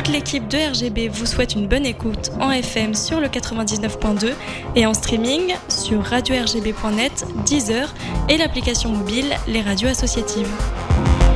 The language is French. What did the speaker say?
Toute l'équipe de RGB vous souhaite une bonne écoute en FM sur le 99.2 et en streaming sur radio-rgb.net, Deezer et l'application mobile Les Radios Associatives.